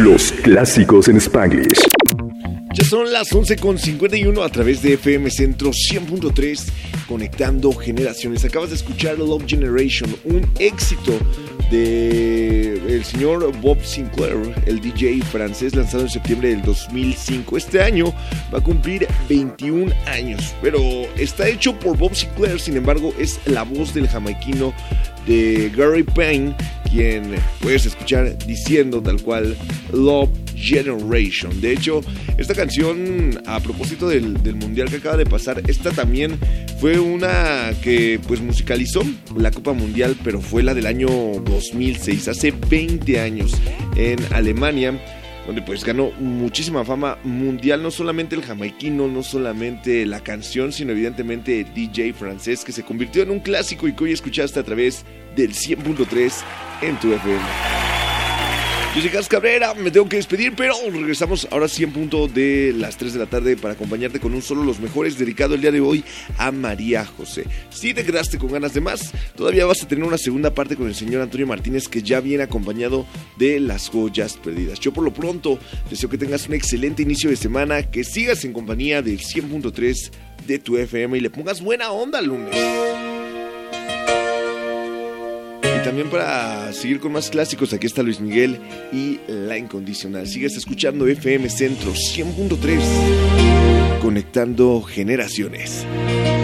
Los clásicos en Spanglish. Ya son las 11:51 a través de FM Centro 100.3, conectando generaciones. Acabas de escuchar Love Generation, un éxito del señor Bob Sinclair, el DJ francés, lanzado en septiembre del 2005. Este año va a cumplir 21 años, pero está hecho por Bob Sinclair. Sin embargo, es la voz del jamaiquino de Gary Payne quien puedes escuchar diciendo tal cual Love Generation. De hecho, esta canción, a propósito del mundial que acaba de pasar, esta también fue una que pues musicalizó la Copa Mundial, pero fue la del año 2006, hace 20 años, en Alemania, donde pues ganó muchísima fama mundial, no solamente el jamaiquino, no solamente la canción, sino evidentemente el DJ francés, que se convirtió en un clásico y que hoy escuchaste a través del 100.3 en tu FM. Yo soy Carlos Cabrera, me tengo que despedir, pero regresamos ahora sí en punto de las 3 de la tarde para acompañarte con un solo los mejores, dedicado el día de hoy a María José. Si te quedaste con ganas de más, todavía vas a tener una segunda parte con el señor Antonio Martínez, que ya viene acompañado de las joyas perdidas. Yo por lo pronto deseo que tengas un excelente inicio de semana, que sigas en compañía del 100.3 de tu FM y le pongas buena onda al lunes. También para seguir con más clásicos, aquí está Luis Miguel y La Incondicional. Sigues escuchando FM Centro 100.3, conectando generaciones.